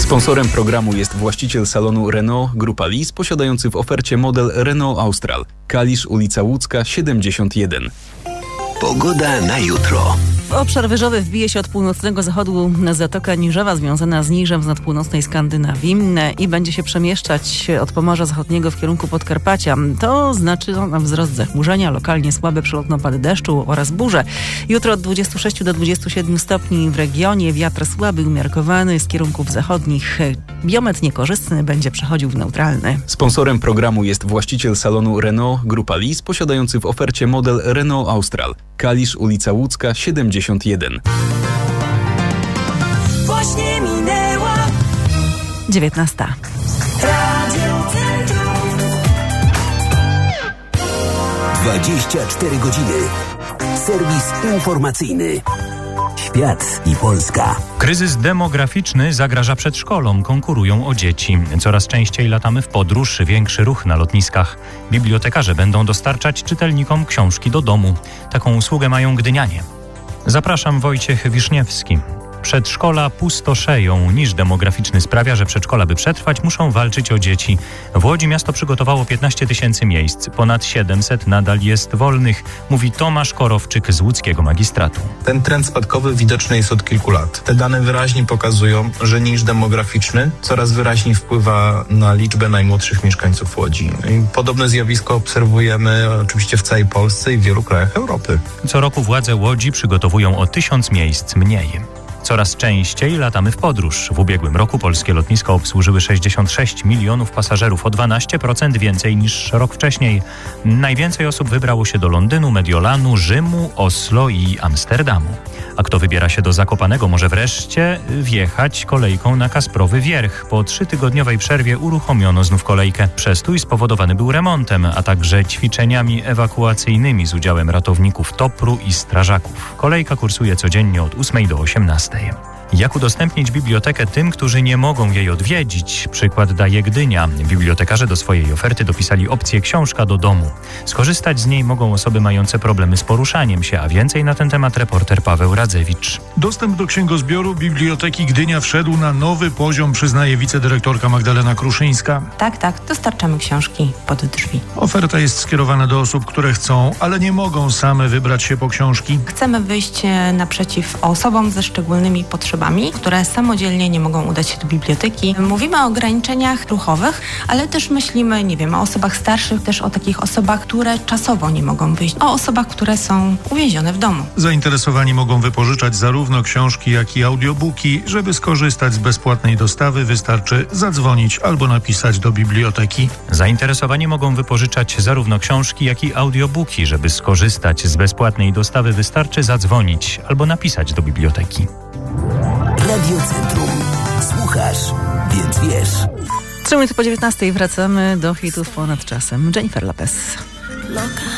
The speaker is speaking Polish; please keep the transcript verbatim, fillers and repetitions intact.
Sponsorem programu jest właściciel salonu Renault Grupa Lis, posiadający w ofercie model Renault Austral. Kalisz, ulica Łódzka, siedemdziesiąt jeden. Pogoda na jutro. W obszar wyżowy wbije się od północnego zachodu Zatoka Niżewa związana z niżem z nadpółnocnej Skandynawii i będzie się przemieszczać od Pomorza Zachodniego w kierunku Podkarpacia. To znaczy na wzrost zachmurzenia, lokalnie słabe przelotne deszczu oraz burze. Jutro od dwudziestu sześciu do dwudziestu siedmiu stopni w regionie, wiatr słaby, umiarkowany z kierunków zachodnich. Biometr niekorzystny będzie przechodził w neutralny. Sponsorem programu jest właściciel salonu Renault Grupa Lis, posiadający w ofercie model Renault Austral. Kalisz, ulica Łódzka, siedemdziesiąt jeden. Właśnie minęła dziewiętnasta. Radio Centrum. dwadzieścia cztery godziny. Serwis informacyjny. Świat i Polska. Kryzys demograficzny zagraża przedszkolom, konkurują o dzieci. Coraz częściej latamy w podróż, większy ruch na lotniskach. Bibliotekarze będą dostarczać czytelnikom książki do domu. Taką usługę mają gdynianie. Zapraszam, Wojciech Wiszniewski. Przedszkola pustoszeją. Niż demograficzny sprawia, że przedszkola, by przetrwać, muszą walczyć o dzieci. W Łodzi miasto przygotowało piętnaście tysięcy miejsc. Ponad siedemset nadal jest wolnych, mówi Tomasz Korowczyk z łódzkiego magistratu. Ten trend spadkowy widoczny jest od kilku lat. Te dane wyraźnie pokazują, że niż demograficzny coraz wyraźniej wpływa na liczbę najmłodszych mieszkańców Łodzi. I podobne zjawisko obserwujemy oczywiście w całej Polsce i w wielu krajach Europy. Co roku władze Łodzi przygotowują o tysiąc miejsc mniej. Coraz częściej latamy w podróż. W ubiegłym roku polskie lotniska obsłużyły sześćdziesiąt sześć milionów pasażerów, o dwanaście procent więcej niż rok wcześniej. Najwięcej osób wybrało się do Londynu, Mediolanu, Rzymu, Oslo i Amsterdamu. A kto wybiera się do Zakopanego, może wreszcie wjechać kolejką na Kasprowy Wierch. Po trzytygodniowej przerwie uruchomiono znów kolejkę. Przestój spowodowany był remontem, a także ćwiczeniami ewakuacyjnymi z udziałem ratowników Topru i strażaków. Kolejka kursuje codziennie od ósmej do osiemnastej. Jak udostępnić bibliotekę tym, którzy nie mogą jej odwiedzić? Przykład daje Gdynia. Bibliotekarze do swojej oferty dopisali opcję książka do domu. Skorzystać z niej mogą osoby mające problemy z poruszaniem się, a więcej na ten temat reporter Paweł Radzewicz. Dostęp do księgozbioru Biblioteki Gdynia wszedł na nowy poziom, przyznaje wicedyrektorka Magdalena Kruszyńska. Tak, tak, dostarczamy książki pod drzwi. Oferta jest skierowana do osób, które chcą, ale nie mogą same wybrać się po książki. Chcemy wyjść naprzeciw osobom ze szczególnymi potrzebami, które samodzielnie nie mogą udać się do biblioteki. Mówimy o ograniczeniach ruchowych, ale też myślimy, nie wiem, o osobach starszych, też o takich osobach, które czasowo nie mogą wyjść, o osobach, które są uwięzione w domu. Zainteresowani mogą wypożyczać zarówno książki, jak i audiobooki. Żeby skorzystać z bezpłatnej dostawy, wystarczy zadzwonić albo napisać do biblioteki. Zainteresowani mogą wypożyczać zarówno książki, jak i audiobooki. Żeby skorzystać z bezpłatnej dostawy, wystarczy zadzwonić albo napisać do biblioteki. Radio Centrum. Słuchasz, więc wiesz. Trzy minuty po dziewiętnastej wracamy do hitów ponad czasem. Jennifer Lopez. Loca.